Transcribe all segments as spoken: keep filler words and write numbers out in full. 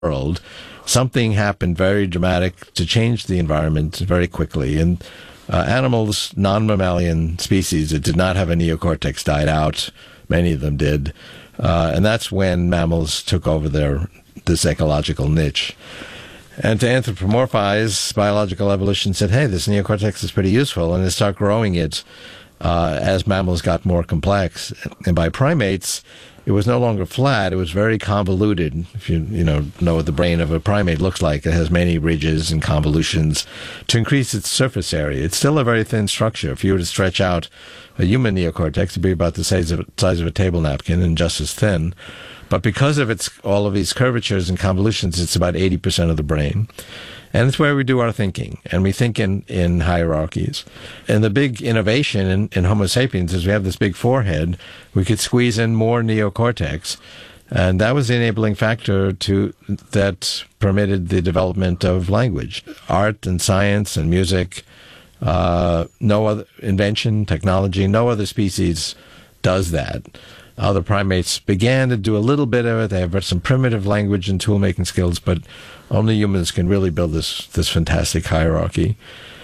world, something happened very dramatic to change the environment very quickly. And uh, animals, non-mammalian species that did not have a neocortex died out. Many of them did. Uh, and that's when mammals took over their this ecological niche. And to anthropomorphize, biological evolution said, hey, this neocortex is pretty useful, and they start growing it uh, as mammals got more complex. And by primates, it was no longer flat. It was very convoluted. If you you know know what the brain of a primate looks like, it has many ridges and convolutions to increase its surface area. It's still a very thin structure. If you were to stretch out a human neocortex, it'd be about the size of, size of a table napkin and just as thin. But because of its all of these curvatures and convolutions, it's about eighty percent of the brain. And it's where we do our thinking. And we think in, in hierarchies. And the big innovation in, in Homo sapiens is we have this big forehead. We could squeeze in more neocortex. And that was the enabling factor to that permitted the development of language. Art and science and music, uh, no other invention, technology, no other species does that. Other primates began to do a little bit of it. They have some primitive language and tool-making skills, but only humans can really build this this fantastic hierarchy.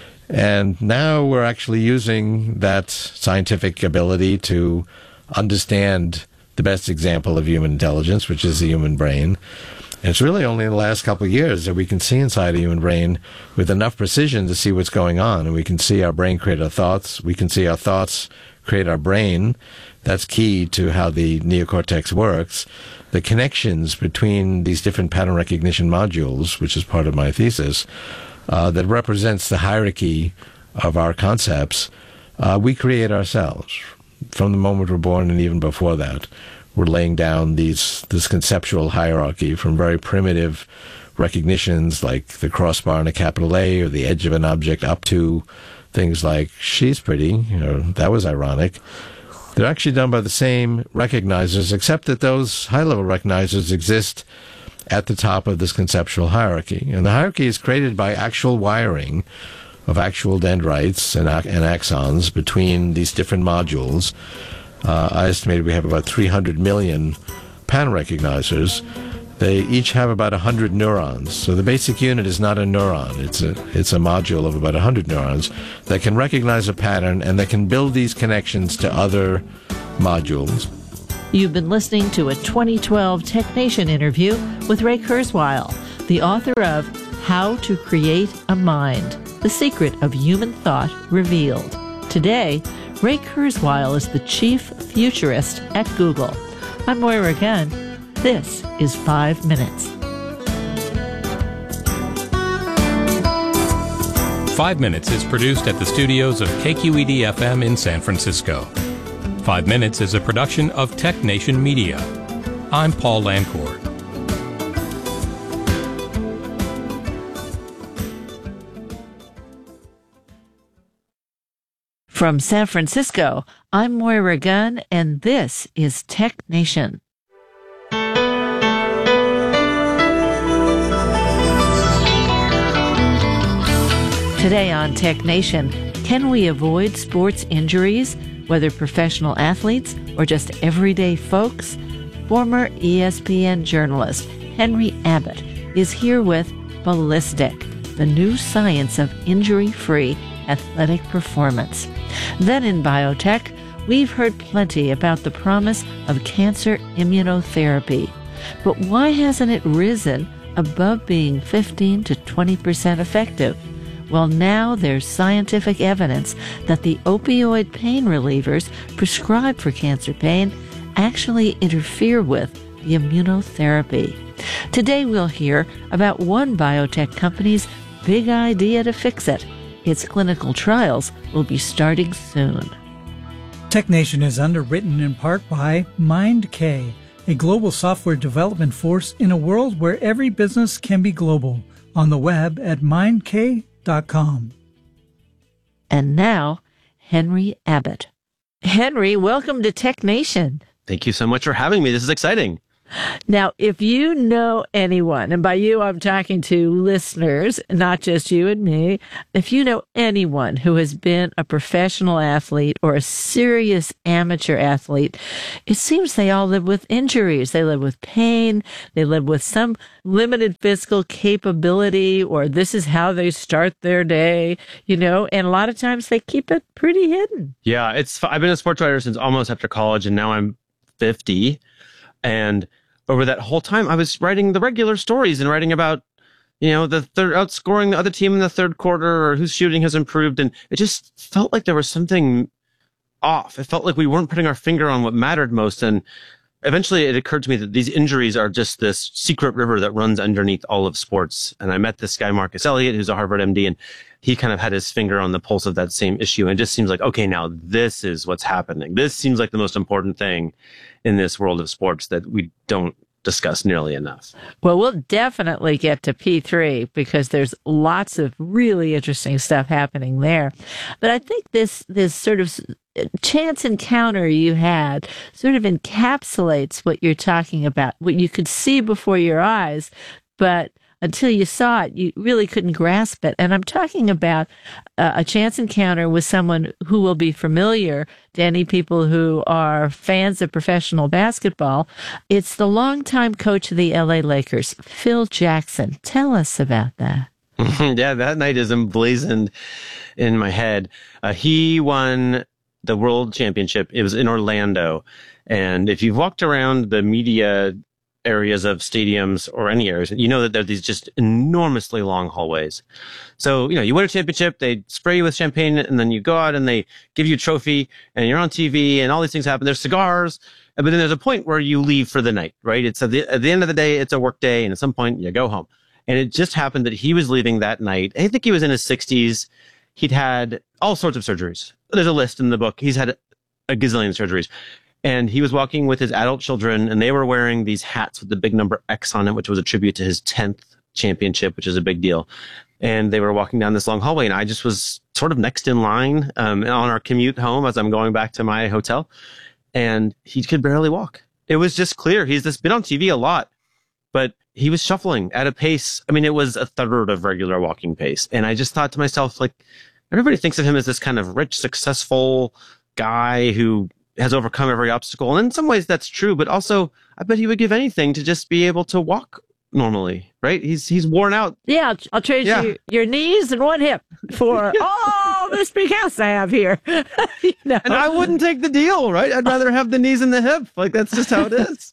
And now we're actually using that scientific ability to understand the best example of human intelligence, which is the human brain. And it's really only in the last couple of years that we can see inside a human brain with enough precision to see what's going on. And we can see our brain create our thoughts. We can see our thoughts create our brain. That's key to how the neocortex works. The connections between these different pattern recognition modules, which is part of my thesis, uh, that represents the hierarchy of our concepts, uh, we create ourselves. From the moment we're born and even before that, we're laying down these this conceptual hierarchy from very primitive recognitions like the crossbar and a capital A or the edge of an object up to things like, she's pretty, you know, that was ironic. They're actually done by the same recognizers, except that those high-level recognizers exist at the top of this conceptual hierarchy. And the hierarchy is created by actual wiring of actual dendrites and, and axons between these different modules. Uh, I estimate we have about three hundred million pattern recognizers. They each have about one hundred neurons. So the basic unit is not a neuron. It's a, it's a module of about one hundred neurons that can recognize a pattern and that can build these connections to other modules. You've been listening to a twenty twelve TechNation interview with Ray Kurzweil, the author of How to Create a Mind, The Secret of Human Thought Revealed. Today, Ray Kurzweil is the chief futurist at Google. I'm Moira Gunn. This is Five Minutes. Five Minutes is produced at the studios of K Q E D F M in San Francisco. Five Minutes is a production of TechNation Media. I'm Paul Lancourt. From San Francisco, I'm Moira Gunn, and this is TechNation. Today on TechNation, can we avoid sports injuries, whether professional athletes or just everyday folks? Former E S P N journalist Henry Abbott is here with Ballistic, the new science of injury-free athletic performance. Then in biotech, we've heard plenty about the promise of cancer immunotherapy. But why hasn't it risen above being fifteen to twenty percent effective? Well, now there's scientific evidence that the opioid pain relievers prescribed for cancer pain actually interfere with the immunotherapy. Today we'll hear about one biotech company's big idea to fix it. Its clinical trials will be starting soon. TechNation is underwritten in part by MindK, a global software development force in a world where every business can be global. On the web at mindk dot com. And now, Henry Abbott. Henry, welcome to TechNation. Thank you so much for having me. This is exciting. Now, if you know anyone, and by you I'm talking to listeners, not just you and me, if you know anyone who has been a professional athlete or a serious amateur athlete, it seems they all live with injuries. They live with pain. They live with some limited physical capability, or this is how they start their day, you know, and a lot of times they keep it pretty hidden. Yeah, it's. I've been a sports writer since almost after college, and now I'm fifty. And over that whole time, I was writing the regular stories and writing about, you know, the third outscoring the other team in the third quarter, or whose shooting has improved. And it just felt like there was something off. It felt like we weren't putting our finger on what mattered most. And eventually it occurred to me that these injuries are just this secret river that runs underneath all of sports. And I met this guy, Marcus Elliott, who's a Harvard M D, and he kind of had his finger on the pulse of that same issue. And it just seems like, okay, now this is what's happening. This seems like the most important thing in this world of sports that we don't discuss nearly enough. Well, we'll definitely get to P three because there's lots of really interesting stuff happening there. But I think this, this sort of chance encounter you had sort of encapsulates what you're talking about, what you could see before your eyes, but until you saw it, you really couldn't grasp it. And I'm talking about uh, a chance encounter with someone who will be familiar to any people who are fans of professional basketball. It's the longtime coach of the L A Lakers, Phil Jackson. Tell us about that. Yeah, that night is emblazoned in my head. Uh, he won the world championship. It was in Orlando. And if you've walked around the media areas of stadiums or any areas, you know that there are these just enormously long hallways. So, you know, you win a championship, they spray you with champagne, and then you go out and they give you a trophy, and you're on T V, and all these things happen. There's cigars, but then there's a point where you leave for the night, right? It's at the, at the end of the day, it's a work day, and at some point you go home. And it just happened that he was leaving that night. I think he was in his sixties. He'd had all sorts of surgeries. There's a list in the book. He's had a gazillion surgeries. And he was walking with his adult children, and they were wearing these hats with the big number X on it, which was a tribute to his tenth championship, which is a big deal. And they were walking down this long hallway, and I just was sort of next in line um, on our commute home as I'm going back to my hotel. And he could barely walk. It was just clear. He's just been on T V a lot, but he was shuffling at a pace. I mean, it was a third of regular walking pace. And I just thought to myself, like, everybody thinks of him as this kind of rich, successful guy who has overcome every obstacle. And in some ways that's true, but also I bet he would give anything to just be able to walk normally, right? He's he's worn out. Yeah, I'll, I'll trade yeah. you your knees and one hip for all this big house I have here. You know? And I wouldn't take the deal, right? I'd rather have the knees and the hip. Like, that's just how it is.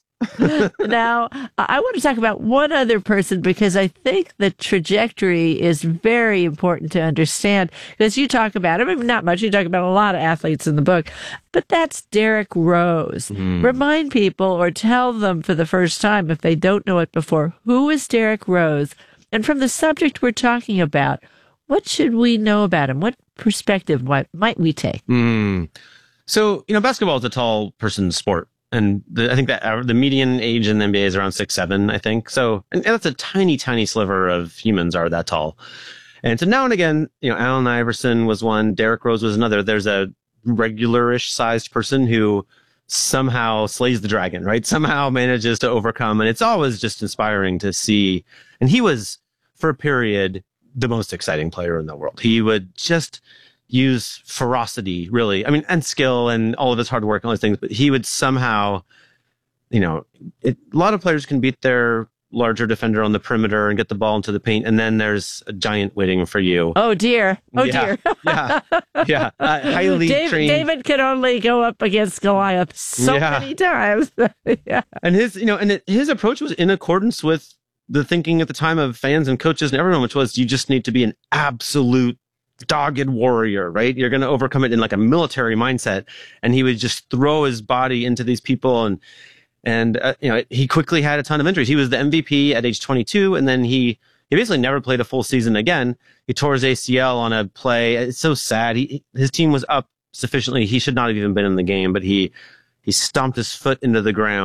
Now, I want to talk about one other person because I think the trajectory is very important to understand. Because you talk about, I mean, not much, you talk about a lot of athletes in the book, but that's Derrick Rose. Mm. Remind people or tell them for the first time, if they don't know it before, who is Derrick Rose? And from the subject we're talking about, what should we know about him? What perspective might, might we take? Mm. So, you know, basketball is a tall person's sport. And the, I think that our, the median age in the N B A is around six seven, I think. So, and that's a tiny, tiny sliver of humans are that tall. And so now and again, you know, Allen Iverson was one, Derrick Rose was another. There's a regular-ish sized person who somehow slays the dragon, right? Somehow manages to overcome. And it's always just inspiring to see. And he was, for a period, the most exciting player in the world. He would just use ferocity, really. I mean, and skill and all of his hard work and all these things, but he would somehow, you know, it, a lot of players can beat their larger defender on the perimeter and get the ball into the paint, and then there's a giant waiting for you. Oh, dear. Oh, yeah, dear. yeah. Yeah. Uh, highly David, trained. David could only go up against Goliath so yeah. many times. Yeah. And his, you know, and it, his approach was in accordance with the thinking at the time of fans and coaches and everyone, which was you just need to be an absolute dogged warrior, right? You're going to overcome it in like a military mindset. And he would just throw his body into these people. And, and, uh, you know, he quickly had a ton of injuries. He was the M V P at age twenty-two. And then he, he basically never played a full season again. He tore his A C L on a play. It's so sad. He, his team was up sufficiently. He should not have even been in the game, but he, he stomped his foot into the ground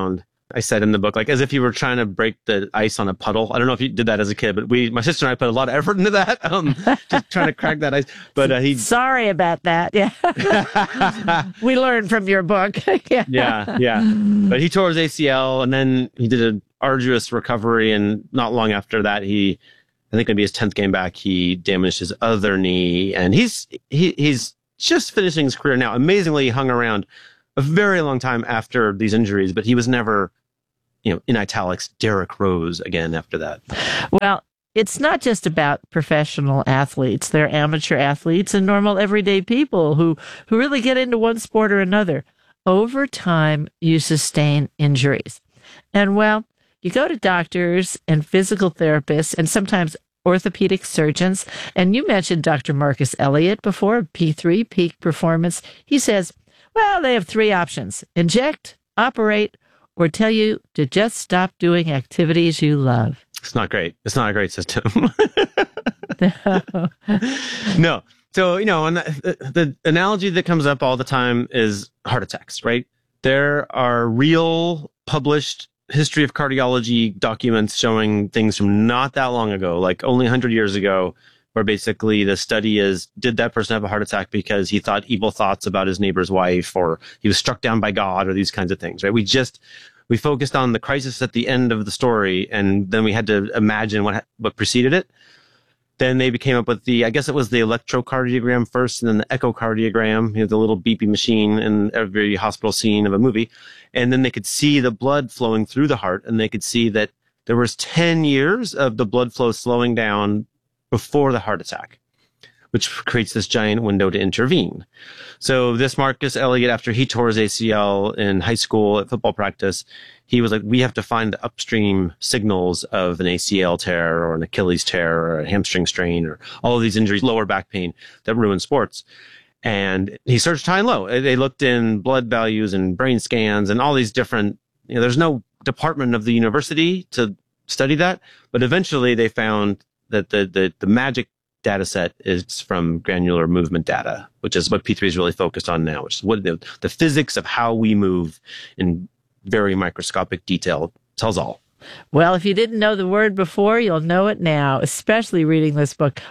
I said in the book, like as if you were trying to break the ice on a puddle. I don't know if you did that as a kid, but we, my sister and I put a lot of effort into that, um, just trying to crack that ice. But uh, he. Sorry about that. Yeah. We learned from your book. Yeah. yeah, yeah. But he tore his A C L, and then he did an arduous recovery, and not long after that, he, I think maybe his tenth game back, he damaged his other knee, and he's he he's just finishing his career now. Amazingly, he hung around a very long time after these injuries, but he was never, you know, in italics, Derrick Rose again after that. Well, it's not just about professional athletes. They're amateur athletes and normal everyday people who, who really get into one sport or another. Over time, you sustain injuries. And well, you go to doctors and physical therapists and sometimes orthopedic surgeons. And you mentioned Doctor Marcus Elliott before, P three, Peak Performance. He says, well, they have three options: inject, operate, or tell you to just stop doing activities you love. It's not great. It's not a great system. No. So, you know, and the, the analogy that comes up all the time is heart attacks, right? There are real published history of cardiology documents showing things from not that long ago, like only one hundred years ago, where basically the study is, did that person have a heart attack because he thought evil thoughts about his neighbor's wife, or he was struck down by God, or these kinds of things, right? We just, we focused on the crisis at the end of the story, and then we had to imagine what what preceded it. Then they came up with the, I guess it was the electrocardiogram first, and then the echocardiogram, you know, the little beepy machine in every hospital scene of a movie. And then they could see the blood flowing through the heart, and they could see that there was ten years of the blood flow slowing down before the heart attack, which creates this giant window to intervene. So this Marcus Elliott, after he tore his A C L in high school at football practice, he was like, we have to find the upstream signals of an A C L tear or an Achilles tear or a hamstring strain or all of these injuries, lower back pain that ruin sports. And he searched high and low. They looked in blood values and brain scans and all these different, you know, there's no department of the university to study that, but eventually they found that the, the, the magic data set is from granular movement data, which is what P three is really focused on now, which is what the, the physics of how we move in very microscopic detail tells all. Well, if you didn't know the word before, you'll know it now, especially reading this book,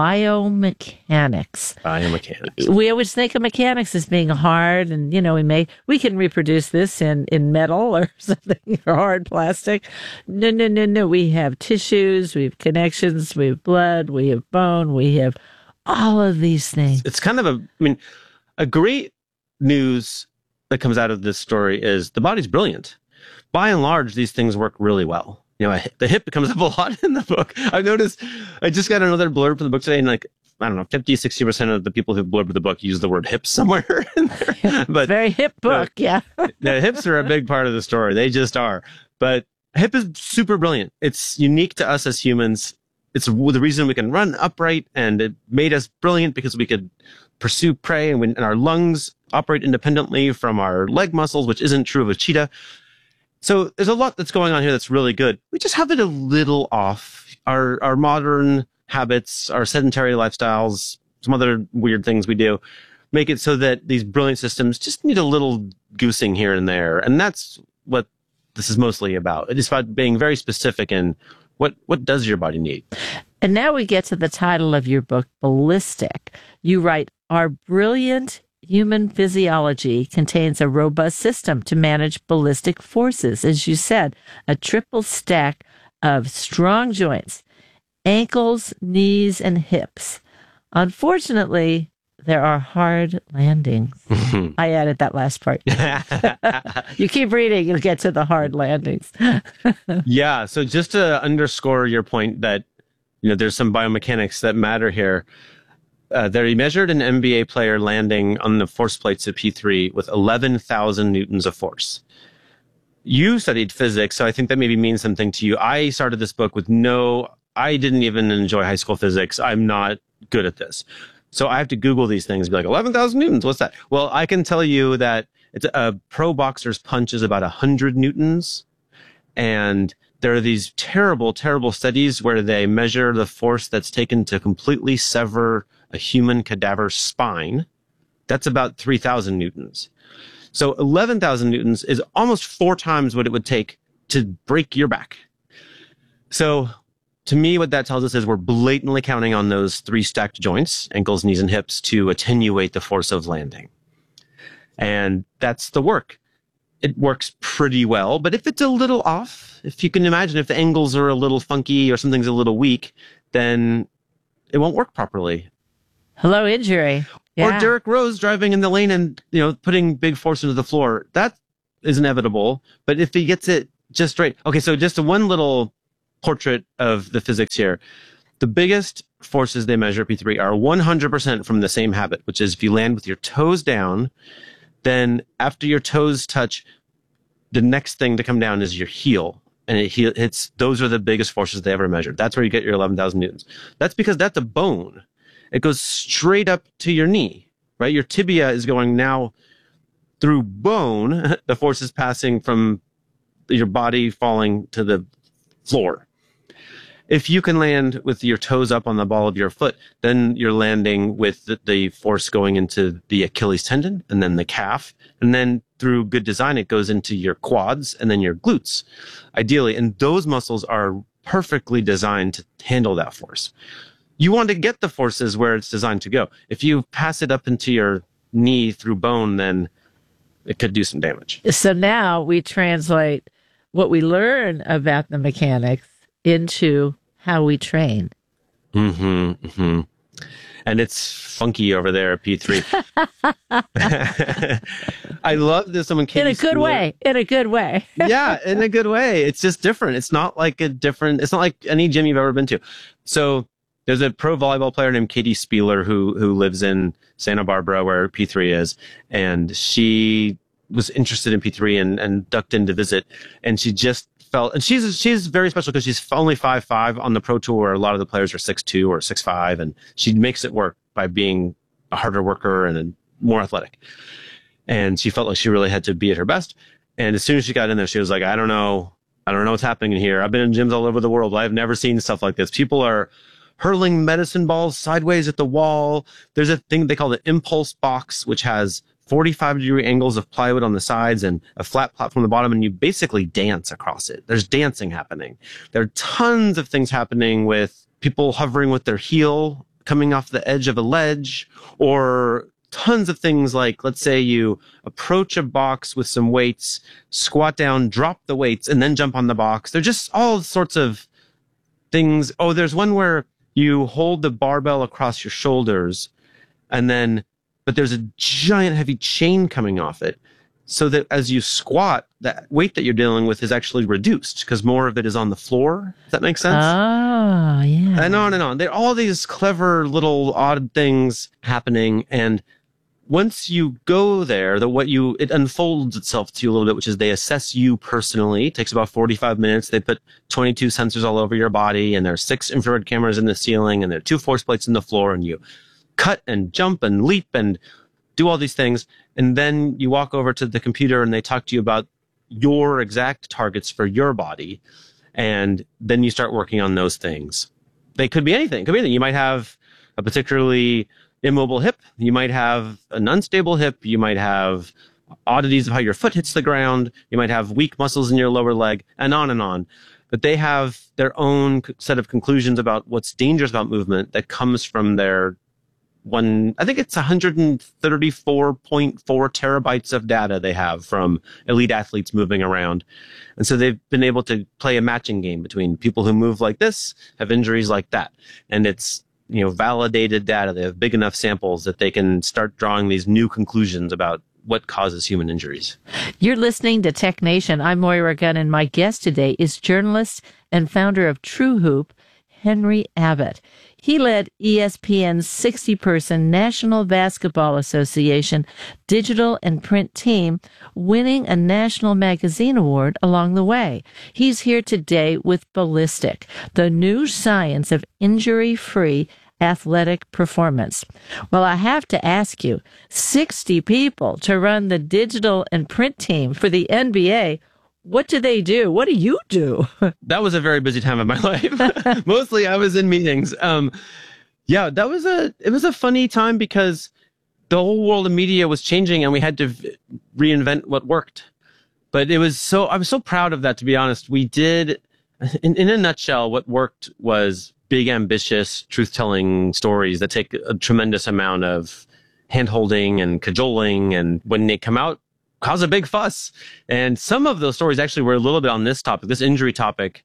Biomechanics. Biomechanics. We always think of mechanics as being hard, and, you know, we may, we can reproduce this in, in metal or something, or hard plastic. No, no, no, no. We have tissues, we have connections, we have blood, we have bone, we have all of these things. It's kind of a, I mean, a great news that comes out of this story is the body's brilliant. By and large, these things work really well. You know, the hip comes up a lot in the book. I've noticed, I just got another blurb from the book today, and like, I don't know, fifty, sixty percent of the people who blurbed the book use the word hips somewhere in there. But very hip book, uh, yeah. The hips are a big part of the story. They just are. But hip is super brilliant. It's unique to us as humans. It's the reason we can run upright, and it made us brilliant because we could pursue prey, and, we, and our lungs operate independently from our leg muscles, which isn't true of a cheetah. So there's a lot that's going on here that's really good. We just have it a little off. Our our modern habits, our sedentary lifestyles, some other weird things we do, make it so that these brilliant systems just need a little goosing here and there. And that's what this is mostly about. It's about being very specific in what, what does your body need? And now we get to the title of your book, Ballistic. You write, our brilliant human physiology contains a robust system to manage ballistic forces. As you said, a triple stack of strong joints, ankles, knees, and hips. Unfortunately, there are hard landings. I added that last part. You keep reading, you'll get to the hard landings. Yeah. So just to underscore your point that, you know, there's some biomechanics that matter here. Uh, they measured an N B A player landing on the force plates at P three with eleven thousand newtons of force. You studied physics, so I think that maybe means something to you. I started this book with no, I didn't even enjoy high school physics. I'm not good at this. So I have to Google these things and be like, eleven thousand newtons, what's that? Well, I can tell you that it's a pro boxer's punch is about one hundred newtons. And there are these terrible, terrible studies where they measure the force that's taken to completely sever a human cadaver's spine. That's about three thousand newtons. So eleven thousand newtons is almost four times what it would take to break your back. So to me, what that tells us is we're blatantly counting on those three stacked joints, ankles, knees, and hips, to attenuate the force of landing. And that's the work. It works pretty well, but if it's a little off, if you can imagine if the angles are a little funky or something's a little weak, then it won't work properly. Hello, injury. Yeah. Or Derek Rose driving in the lane and, you know, putting big force into the floor. That is inevitable. But if he gets it just right. Okay, so just a one little portrait of the physics here. The biggest forces they measure at P three are one hundred percent from the same habit, which is if you land with your toes down, then after your toes touch, the next thing to come down is your heel. And it hits, those are the biggest forces they ever measured. That's where you get your eleven thousand newtons. That's because that's a bone. It goes straight up to your knee, right? Your tibia is going now through bone. The force is passing from your body falling to the floor. If you can land with your toes up on the ball of your foot, then you're landing with the, the force going into the Achilles tendon and then the calf. And then through good design, it goes into your quads and then your glutes, ideally. And those muscles are perfectly designed to handle that force. You want to get the forces where it's designed to go. If you pass it up into your knee through bone, then it could do some damage. So now we translate what we learn about the mechanics into how we train. Mm-hmm, mm-hmm. And it's funky over there at P three. I love this. Someone came in a good Spieler. way. In a good way. Yeah, in a good way. It's just different. It's not like a different. It's not like any gym you've ever been to. So there's a pro volleyball player named Katie Spieler who who lives in Santa Barbara, where P three is, and she was interested in P three and, and ducked in to visit, and she just felt, and she's she's very special because she's only five five on the pro tour, where a lot of the players are six two or six five, and she makes it work by being a harder worker and a more athletic. And she felt like she really had to be at her best. And as soon as she got in there, she was like, I don't know, I don't know what's happening in here. I've been in gyms all over the world, but I've never seen stuff like this. People are hurling medicine balls sideways at the wall. There's a thing they call the impulse box, which has forty-five degree angles of plywood on the sides and a flat platform on the bottom, and you basically dance across it. There's dancing happening. There are tons of things happening with people hovering with their heel coming off the edge of a ledge, or tons of things like, let's say you approach a box with some weights, squat down, drop the weights, and then jump on the box. They're just all sorts of things. Oh, there's one where you hold the barbell across your shoulders, and then but there's a giant heavy chain coming off it, so that as you squat, that weight that you're dealing with is actually reduced because more of it is on the floor. Does that make sense? Oh, yeah. And on and on. There are all these clever little odd things happening, and once you go there, the what you it unfolds itself to you a little bit, which is they assess you personally. It takes about forty-five minutes. They put twenty-two sensors all over your body, and there are six infrared cameras in the ceiling, and there are two force plates in the floor, and you cut and jump and leap and do all these things. And then you walk over to the computer and they talk to you about your exact targets for your body. And then you start working on those things. They could be anything. It could be anything. You might have a particularly immobile hip. You might have an unstable hip. You might have oddities of how your foot hits the ground. You might have weak muscles in your lower leg, and on and on. But they have their own set of conclusions about what's dangerous about movement that comes from their one, I think it's one hundred thirty-four point four terabytes of data they have from elite athletes moving around. And so they've been able to play a matching game between people who move like this, have injuries like that. And it's, you know, validated data. They have big enough samples that they can start drawing these new conclusions about what causes human injuries. You're listening to Tech Nation. I'm Moira Gunn, and my guest today is journalist and founder of True Hoop, Henry Abbott. He led E S P N's sixty person National Basketball Association digital and print team, winning a National Magazine Award along the way. He's here today with Ballistic, the new science of injury-free athletic performance. Well, I have to ask you, sixty people to run the digital and print team for the N B A. What do they do? What do you do? That was a very busy time of my life. Mostly I was in meetings. Um, yeah, that was a, it was a funny time because the whole world of media was changing and we had to v- reinvent what worked. But it was so, I was so proud of that, to be honest. We did, in, in a nutshell, what worked was big, ambitious, truth-telling stories that take a tremendous amount of hand-holding and cajoling, and when they come out, cause a big fuss. And some of those stories actually were a little bit on this topic. This injury topic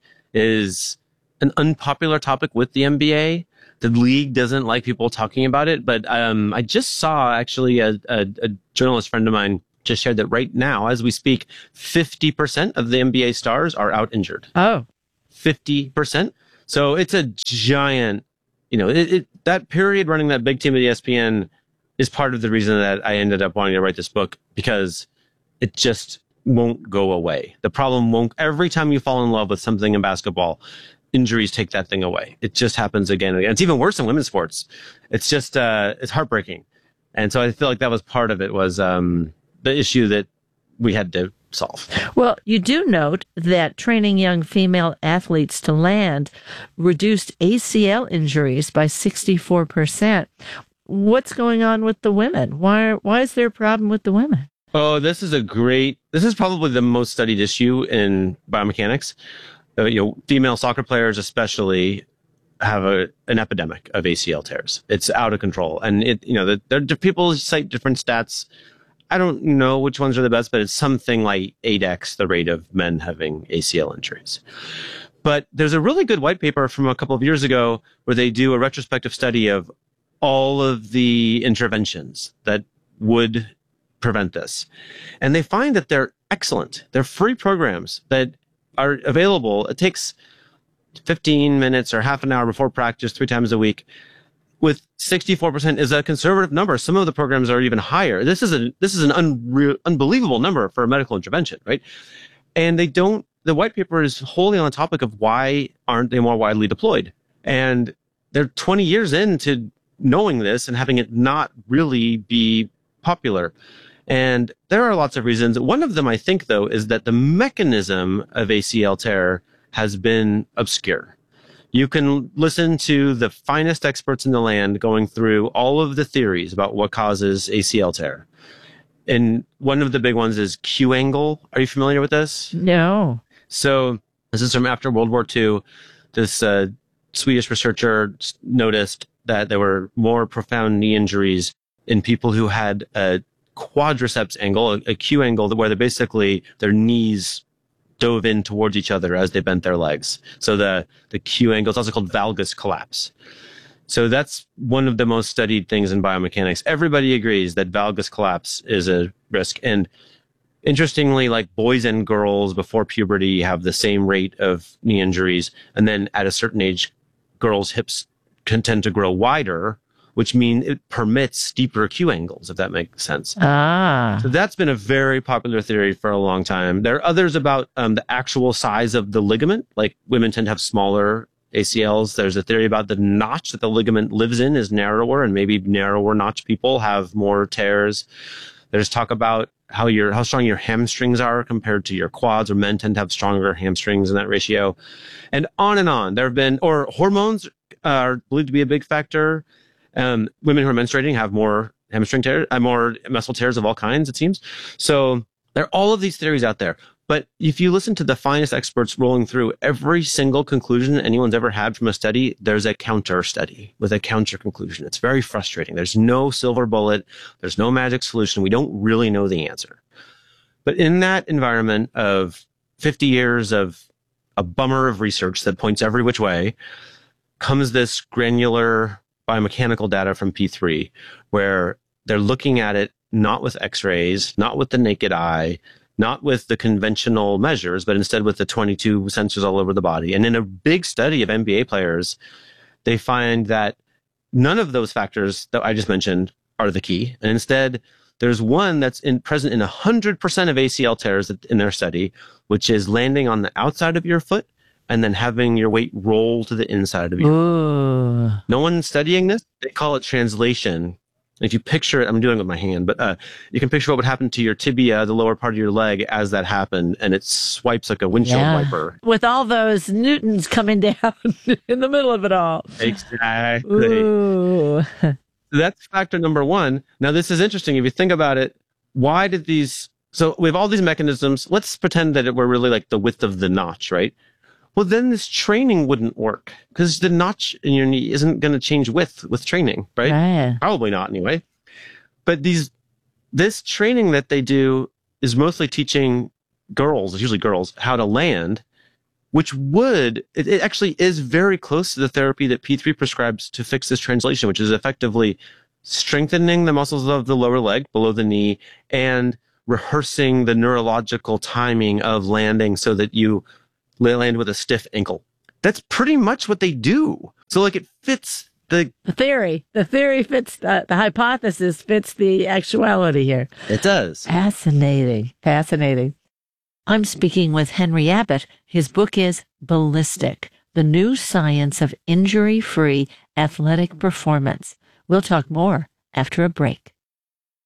is an unpopular topic with the N B A. The league doesn't like people talking about it, but um, I just saw actually a, a, a journalist friend of mine just shared that right now, as we speak, fifty percent of the N B A stars are out injured. Oh. fifty percent. So it's a giant, you know, it, it, that period running that big team at E S P N is part of the reason that I ended up wanting to write this book, because it just won't go away. The problem won't, every time you fall in love with something in basketball, injuries take that thing away. It just happens again and again. It's even worse in women's sports. It's just, uh, it's heartbreaking. And so I feel like that was part of it, was um, the issue that we had to solve. Well, you do note that training young female athletes to land reduced A C L injuries by sixty-four percent. What's going on with the women? Why, why is there a problem with the women? Oh, this is a great, this is probably the most studied issue in biomechanics. Uh, you know, female soccer players especially have a, an epidemic of A C L tears. It's out of control. And it, you know, the, the, people cite different stats. I don't know which ones are the best, but it's something like eight x the rate of men having A C L injuries. But there's a really good white paper from a couple of years ago where they do a retrospective study of all of the interventions that would prevent this. And they find that they're excellent. They're free programs that are available. It takes fifteen minutes or half an hour before practice, three times a week. With sixty-four percent is a conservative number. Some of the programs are even higher. This is a this is an unreal, unbelievable number for a medical intervention, right? And they don't. The white paper is wholly on the topic of why aren't they more widely deployed? And they're twenty years into knowing this and having it not really be popular. And there are lots of reasons. One of them, I think, though, is that the mechanism of A C L tear has been obscure. You can listen to the finest experts in the land going through all of the theories about what causes A C L tear. And one of the big ones is Q angle. Are you familiar with this? No. So this is from after World War Two. This uh, Swedish researcher noticed that there were more profound knee injuries in people who had a quadriceps angle, a, a Q angle, where they basically their knees dove in towards each other as they bent their legs. So the, the Q angle is also called valgus collapse. So that's one of the most studied things in biomechanics. Everybody agrees that valgus collapse is a risk. And interestingly, like boys and girls before puberty have the same rate of knee injuries. And then at a certain age, girls' hips can tend to grow wider, which means it permits steeper Q angles, if that makes sense. Ah. So that's been a very popular theory for a long time. There are others about um, the actual size of the ligament. Like women tend to have smaller A C Ls. There's a theory about the notch that the ligament lives in is narrower, and maybe narrower notch people have more tears. There's talk about how your how strong your hamstrings are compared to your quads, or men tend to have stronger hamstrings in that ratio. And on and on. There have been, or hormones are believed to be a big factor. Um, women who are menstruating have more hamstring tears, uh, more muscle tears of all kinds, it seems. So there are all of these theories out there. But if you listen to the finest experts rolling through every single conclusion anyone's ever had from a study, there's a counter study with a counter conclusion. It's very frustrating. There's no silver bullet. There's no magic solution. We don't really know the answer. But in that environment of fifty years of a bummer of research that points every which way, comes this granular biomechanical data from P three, where they're looking at it not with x-rays, not with the naked eye, not with the conventional measures, but instead with the twenty-two sensors all over the body. And in a big study of N B A players, they find that none of those factors that I just mentioned are the key. And instead, there's one that's in, present in one hundred percent of A C L tears in their study, which is landing on the outside of your foot and then having your weight roll to the inside of your Ooh. foot. No one's studying this. They call it translation. If you picture it, I'm doing it with my hand, but uh, you can picture what would happen to your tibia, the lower part of your leg, as that happened, and it swipes like a windshield Yeah. wiper. With all those newtons coming down in the middle of it all. Exactly. Ooh. That's factor number one. Now, this is interesting. If you think about it, why did these, so we have all these mechanisms. Let's pretend that it were really like the width of the notch, right? Well, then this training wouldn't work because the notch in your knee isn't going to change width with training, right? Right. Probably not anyway. But these, this training that they do is mostly teaching girls, usually girls, how to land, which would, it, it actually is very close to the therapy that P three prescribes to fix this translation, which is effectively strengthening the muscles of the lower leg below the knee and rehearsing the neurological timing of landing so that you land with a stiff ankle. That's pretty much what they do. So like it fits the... The theory. The theory fits, the, the hypothesis fits the actuality here. It does. Fascinating. Fascinating. I'm speaking with Henry Abbott. His book is Ballistic, The New Science of Injury-Free Athletic Performance. We'll talk more after a break.